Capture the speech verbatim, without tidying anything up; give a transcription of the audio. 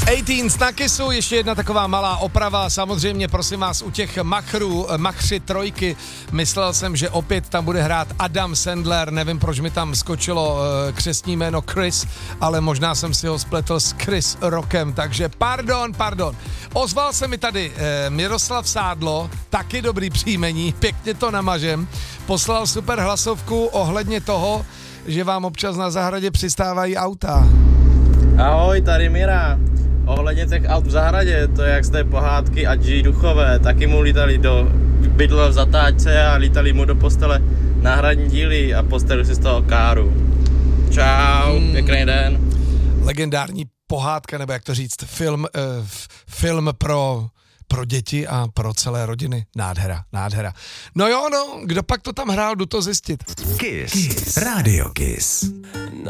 osmnáct na Kissu, ještě jedna taková malá oprava, samozřejmě prosím vás u těch machrů, machři trojky, myslel jsem, že opět tam bude hrát Adam Sandler, nevím proč mi tam skočilo uh, křestní jméno Chris, ale možná jsem si ho spletl s Chris Rockem, takže pardon, pardon. Ozval se mi tady uh, Miroslav Sádlo, taky dobrý příjmení, pěkně to namažem, poslal super hlasovku ohledně toho, že vám občas na zahradě přistávají auta. Ahoj, tady Mira. Ohledně těch aut v zahradě, to je jak z té pohádky a G duchové, taky mu lítali do, bydlel v zatáčce a lítali mu do postele náhradní díly a postavili si z toho káru. Čau, hmm. Pěkný den. Legendární pohádka, nebo jak to říct, film, uh, film pro, pro děti a pro celé rodiny. Nádhera, nádhera. No jo, no, kdo pak to tam hrál, jdu to zjistit. Kiss. Kiss. Radio Kiss.